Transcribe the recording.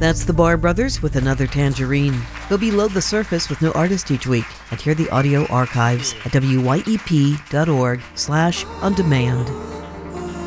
That's the Bar Brothers with another Tangerine. Go below the surface with no artist each week and hear the audio archives at wyep.org/ondemand.